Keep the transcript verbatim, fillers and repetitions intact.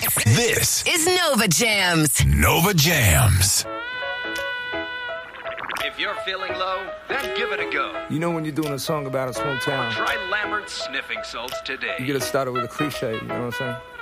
This is Nova Jams. Nova Jams. If you're feeling low, then give it a go. You know when you're doing a song about a small town, Try Lambert's Sniffing Salts today. you gotta start it with a cliche, you know what I'm saying?